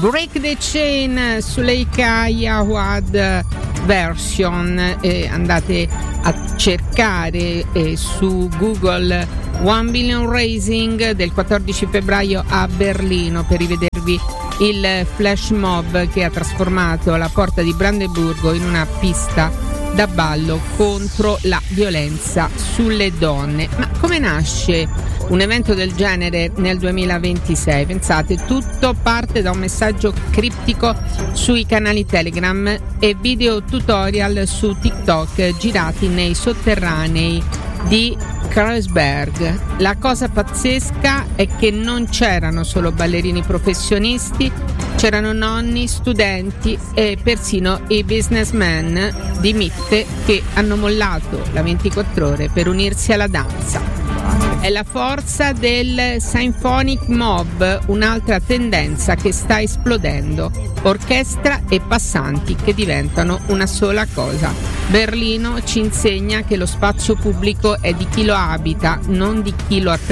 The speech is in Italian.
Break the Chain sull'Eika Yawad version, andate a cercare su Google 1 Billion Rising del 14 febbraio a Berlino per rivedervi il flash mob che ha trasformato la porta di Brandeburgo in una pista da ballo contro la violenza sulle donne. Ma come nasce un evento del genere nel 2026? Pensate, tutto parte da un messaggio criptico sui canali Telegram e video tutorial su TikTok girati nei sotterranei di Kreuzberg. La cosa pazzesca è che non c'erano solo ballerini professionisti, c'erano nonni, studenti e persino i businessmen di Mitte che hanno mollato la 24 ore per unirsi alla danza. È la forza del symphonic mob, un'altra tendenza che sta esplodendo. Orchestra e passanti che diventano una sola cosa. Berlino ci insegna che lo spazio pubblico è di chi lo abita, non di chi lo attraversa.